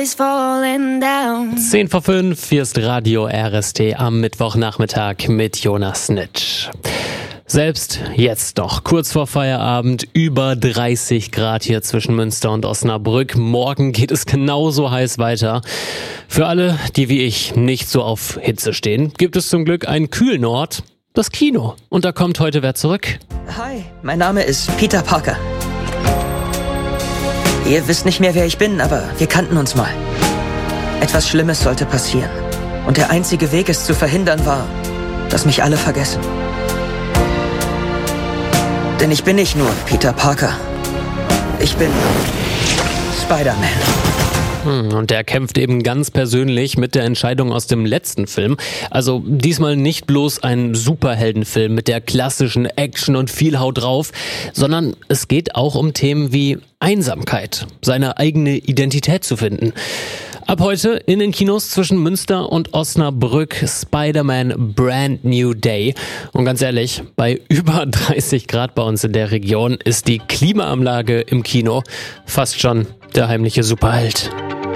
10 vor 5, hier ist Radio RST am Mittwochnachmittag mit Jonas Nitsch. Selbst jetzt noch, kurz vor Feierabend, über 30 Grad hier zwischen Münster und Osnabrück. Morgen geht es genauso heiß weiter. Für alle, die wie ich nicht so auf Hitze stehen, gibt es zum Glück einen kühlen Ort, das Kino. Und da kommt heute wer zurück? Hi, mein Name ist Peter Parker. Ihr wisst nicht mehr, wer ich bin, aber wir kannten uns mal. Etwas Schlimmes sollte passieren. Und der einzige Weg, es zu verhindern, war, dass mich alle vergessen. Denn ich bin nicht nur Peter Parker. Ich bin Spider-Man. Und der kämpft eben ganz persönlich mit der Entscheidung aus dem letzten Film. Also diesmal nicht bloß ein Superheldenfilm mit der klassischen Action und viel Haut drauf, sondern es geht auch um Themen wie Einsamkeit, seine eigene Identität zu finden. Ab heute in den Kinos zwischen Münster und Osnabrück Spider-Man Brand New Day. Und ganz ehrlich, bei über 30 Grad bei uns in der Region ist die Klimaanlage im Kino fast schon der heimliche Superheld.